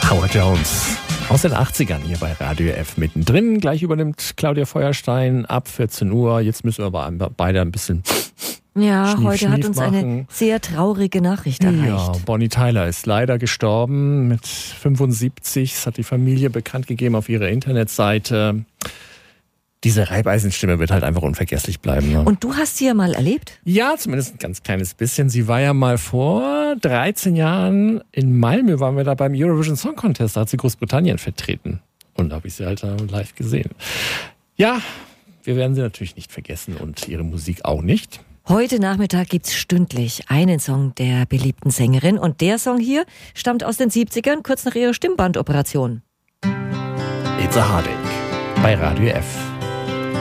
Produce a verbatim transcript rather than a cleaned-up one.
Howard Jones aus den achtzigern hier bei Radio F mittendrin. Gleich übernimmt Claudia Feuerstein ab vierzehn Uhr. Jetzt müssen wir aber beide ein bisschen Ja, Schnief, heute hat Schnief uns machen. eine sehr traurige Nachricht erreicht. Ja, Bonnie Tyler ist leider gestorben mit fünfundsiebzig. Das hat die Familie bekannt gegeben auf ihrer Internetseite. Diese Reibeisenstimme wird halt einfach unvergesslich bleiben. Ne? Und du hast sie ja mal erlebt? Ja, zumindest ein ganz kleines bisschen. Sie war ja mal vor dreizehn Jahren in Malmö, waren wir da beim Eurovision Song Contest, da hat sie Großbritannien vertreten. Und da habe ich sie halt live gesehen. Ja, wir werden sie natürlich nicht vergessen und ihre Musik auch nicht. Heute Nachmittag gibt's stündlich einen Song der beliebten Sängerin. Und der Song hier stammt aus den siebzigern, kurz nach ihrer Stimmbandoperation. It's a Heartache bei Radio F.